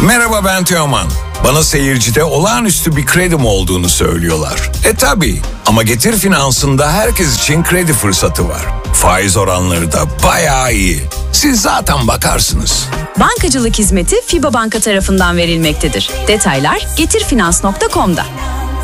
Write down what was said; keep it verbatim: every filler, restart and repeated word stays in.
Merhaba, ben Teoman. Bana seyircide olağanüstü bir kredim olduğunu söylüyorlar. E tabii, ama Getir Finans'ında herkes için kredi fırsatı var. Faiz oranları da bayağı iyi. Siz zaten bakarsınız. Bankacılık hizmeti FİBA Banka tarafından verilmektedir. Detaylar getirfinans nokta com'da.